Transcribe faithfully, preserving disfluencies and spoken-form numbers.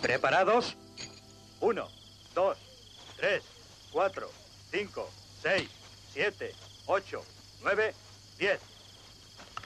¿Preparados? Uno, dos, tres, cuatro, cinco, seis, siete, ocho, nueve, diez.